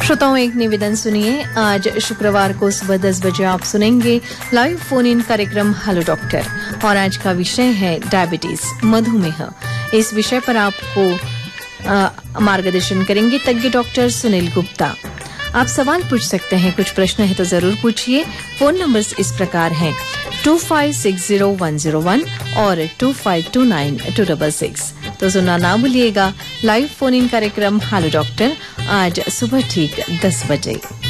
श्रोताओं, एक निवेदन सुनिए। आज शुक्रवार को सुबह 10 बजे आप सुनेंगे लाइव फोन इन कार्यक्रम हेलो डॉक्टर, और आज का विषय है डायबिटीज, मधुमेह। इस विषय पर आपको मार्गदर्शन करेंगे तज्ञ डॉक्टर सुनील गुप्ता। आप सवाल पूछ सकते हैं, कुछ प्रश्न है तो जरूर पूछिए। फोन नंबर्स इस प्रकार हैं 2560-101 और 2529-266। तो सुनना ना भूलिएगा लाइव फोन इन कार्यक्रम हेलो डॉक्टर आज सुबह ठीक 10 बजे।